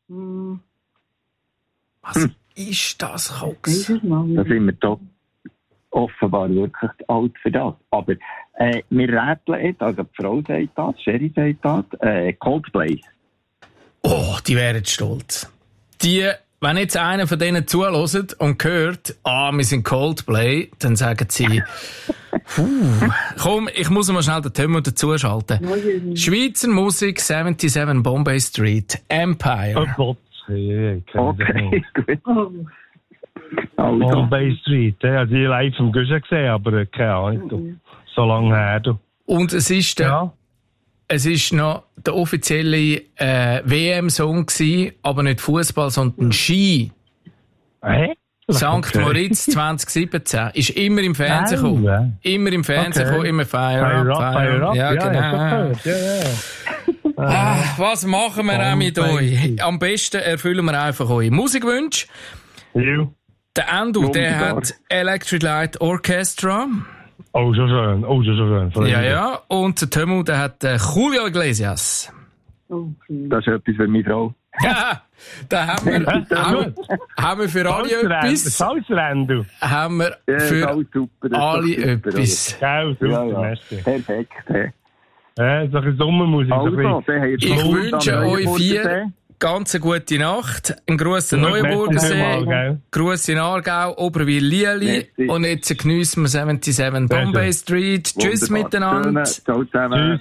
Was ist das, Cox? Da sind wir doch offenbar wirklich alt für das. Aber wir rätseln jetzt, also die Frau sagt das, Sherry sagt das, Coldplay. Oh, die wären stolz. Wenn jetzt einer von denen zuhört und hört, wir sind Coldplay, dann sagen sie, komm, ich muss mal schnell den Thema dazuschalten. Schweizer Musik, 77 Bombay Street, Empire. Oh Gott, okay, gut. Also. Bombay Street, also ich live im Guschen gesehen, aber keine Ahnung, so lange her. Du. Und es ist noch der offizielle WM-Song gewesen, aber nicht Fußball, sondern Ski. St. Moritz 2017 ist immer im Fernsehen gekommen. Immer im Fernsehen gekommen, immer Fire Up. Ja, genau. Was machen wir auch mit euch? Am besten erfüllen wir einfach eure Musikwünsche. Ja. Der Endo, der hat Electric Light Orchestra. Oh, so schön. Ja. Und der Tömu, der hat Julio Iglesias. Das ist etwas für meine Frau. Ja, da haben wir für alle etwas. Salzrendo. Haben wir für alle etwas. Geil, super, perfekt. Ja, so ein Sommermusik. Also, ich wünsche euch 4 ganz eine gute Nacht. Ein Gruß an Neuenburgersee. Gruß in Aargau, Oberwil, Lieli. Und jetzt geniessen wir 77 Bombay Street. Tschüss miteinander. Ciao zusammen.